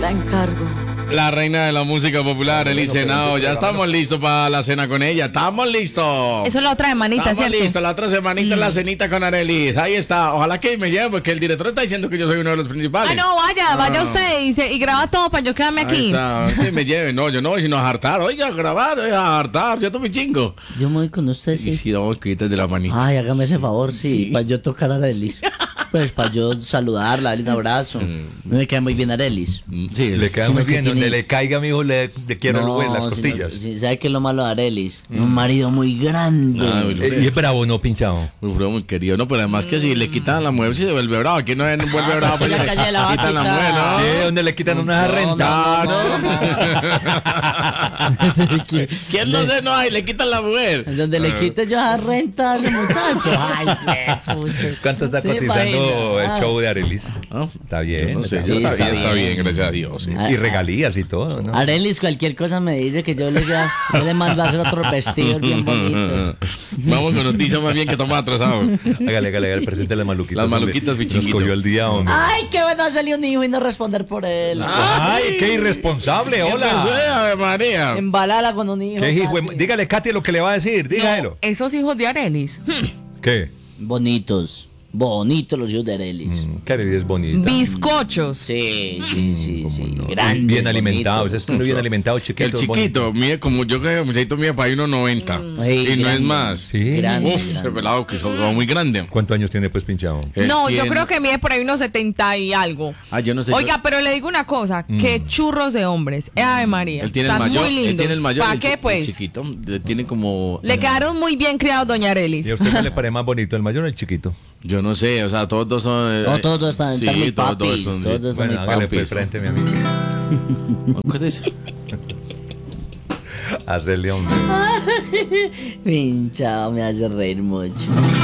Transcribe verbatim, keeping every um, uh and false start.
La encargo. La reina de la música popular, Elis Henao. Ya estamos listos para la cena con ella. Estamos listos. Eso es la otra semanita, Estamos ¿cierto? listos. La otra semanita es la cenita con Arelis. Ahí está. Ojalá que me lleve, porque el director está diciendo que yo soy uno de los principales. Ah, no, vaya, vaya usted y, se- y graba todo para yo quedarme Ahí aquí. está. Que me lleve. No, yo no voy sino a hartar. Oiga, a grabar, oiga, a hartar. ¿Cierto, mi chingo? Yo me voy con usted, Y sí. si no, quitas de la manita. Ay, hágame ese favor, sí, Sí. para yo tocar a Arelis. Pues para yo saludarla, darle un abrazo. Me queda muy bien Arelis. Sí, Le queda Sino muy que bien. Donde tiene- le caiga, mijo, le, le quiero No, en las sino- costillas. sí, ¿sabe qué es lo malo de Arelis? Un marido muy grande. Ah, bueno. Eh, y es bravo, no pinchado. Muy, bravo, muy querido. No, pero además que si le quitan a la mujer, si se vuelve bravo. Aquí no es- vuelve bravo. pues Pues la le calle la va a quitan la quitar. mujer, ¿no? Sí, donde le quitan una No, renta. no, no, no. ¿Quién no se enoja y le quitan la mujer? Donde le quite yo a renta a ese muchacho. Ay, qué pucha. ¿Cuánto está Sí, cotizando imagina. el show de Arelis? ¿No? Está bien. No sé, está ya Sí, está, está bien, está bien. bien, gracias a Dios. Sí. Y regalías y todo, ¿no? Arelis, cualquier cosa me dice que yo le, yo le mando a hacer otros vestidos bien bonitos. Vamos con noticias más bien que estamos atrasados. Hágale, hágale, hágale, presente las maluquitas. Las hombre. maluquitas, mi Nos chiquito. cogió el día, hombre. Ay, qué bueno salió un hijo y no responder por él. Ay, qué irresponsable, ¿Qué pasó, hola. Ave María? Embalala con un hijo. ¿Qué hijo? de- Katy. Dígale, Katy, lo que le va a decir, dígalo. Esos hijos de Arelis. ¿Qué? Bonitos. Bonitos los hijos de Arelis. Mm, que Arelis es bonita. Bizcochos. Sí, sí, sí, sí. No, Grandes, bien alimentados, bonitos. este bien alimentado, chiquito. El chiquito, mide como yo que muchachito mide para uno noventa. Ay, Sí, no es grande. más. Sí. Grande, Uf, grande. ese pelado que son muy grande. ¿Cuántos años tiene pues pinchado? Él No, yo tiene- creo que mide por ahí unos setenta y algo. Ah, yo no sé. Oiga, pero le digo una cosa, qué churros de hombres. Eh, Ave María. Él tiene el Están mayor. muy Él lindos. tiene el mayor. ¿Para el qué, chi- el pues? chiquito. le Tiene como. Le quedaron muy bien criados, doña Arelis. ¿Y a usted qué le parece más bonito, el mayor o el chiquito? Yo no sé, o sea, todos dos son. eh, No, todos dos están, sí, están muy todos dos papis. son- Todos dos son Bueno, muy hágale papis. pues frente, mi amigo. ¿Qué dice? Hacerle hombre. Pinchado, me hace reír mucho.